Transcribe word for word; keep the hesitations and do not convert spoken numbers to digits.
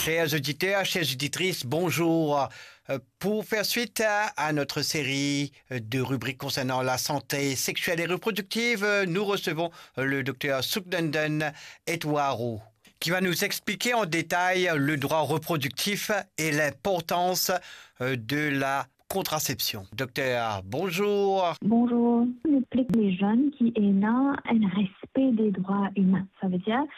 Chers auditeurs, chères auditrices, bonjour. Euh, Pour faire suite à, à notre série de rubriques concernant la santé sexuelle et reproductive, euh, nous recevons euh, le docteur Suknandan Etwaro, qui va nous expliquer en détail le droit reproductif et l'importance euh, de la contraception. Docteur, bonjour. Bonjour. On explique les jeunes qui est là un respect des droits humains. Ça veut dire